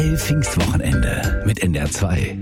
Pfingstwochenende mit NDR 2.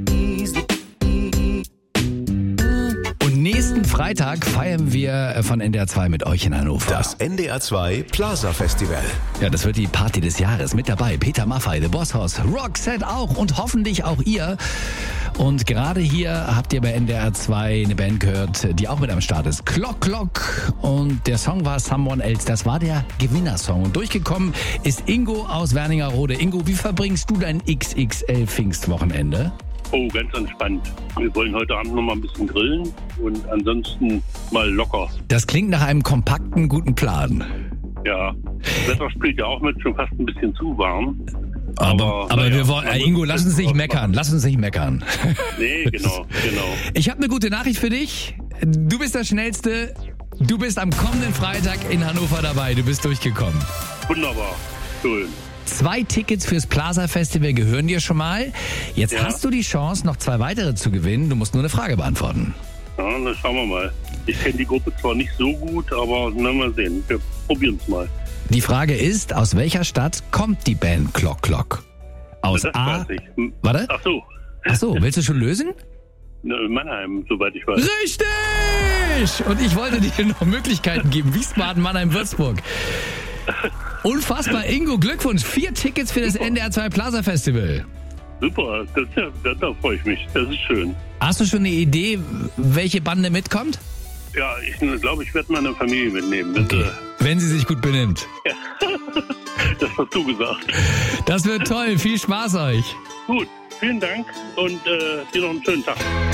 Und nächsten Freitag feiern wir von NDR 2 mit euch in Hannover. Das NDR 2 Plaza Festival. Ja, das wird die Party des Jahres. Mit dabei Peter Maffay, The Boss Hoss, Roxette auch und hoffentlich auch ihr. Und gerade hier habt ihr bei NDR 2 eine Band gehört, die auch mit am Start ist. Clock Clock. Und der Song war Someone Else. Das war der Gewinnersong. Und durchgekommen ist Ingo aus Wernigerode. Ingo, wie verbringst du dein XXL Pfingstwochenende? Oh, ganz entspannt. Wir wollen heute Abend noch mal ein bisschen grillen und ansonsten mal locker. Das klingt nach einem kompakten, guten Plan. Ja, das Wetter spielt ja auch mit, schon fast ein bisschen zu warm. Aber wir wollen, Ingo, lass uns nicht meckern. Nee, genau. Ich habe eine gute Nachricht für dich. Du bist der Schnellste. Du bist am kommenden Freitag in Hannover dabei. Du bist durchgekommen. Wunderbar, schön. 2 Tickets fürs Plaza Festival gehören dir schon mal. Jetzt hast du die Chance, noch 2 weitere zu gewinnen. Du musst nur eine Frage beantworten. Ja, dann schauen wir mal. Ich kenne die Gruppe zwar nicht so gut, aber mal sehen. Wir probieren es mal. Die Frage ist, aus welcher Stadt kommt die Band Clock Clock? Aus das A... weiß ich. Warte? Ach so, willst du schon lösen? Mannheim, soweit ich weiß. Richtig! Und ich wollte dir noch Möglichkeiten geben. Wiesbaden, Mannheim, Würzburg. Unfassbar, Ingo, Glückwunsch. 4 Tickets für das NDR 2 Plaza Festival. Super, da freue ich mich. Das ist schön. Hast du schon eine Idee, welche Bande mitkommt? Ja, ich glaube, ich werde meine Familie mitnehmen. Okay. Wenn sie sich gut benimmt. Ja. Das hast du gesagt. Das wird toll. Viel Spaß euch. Gut, vielen Dank und dir noch einen schönen Tag.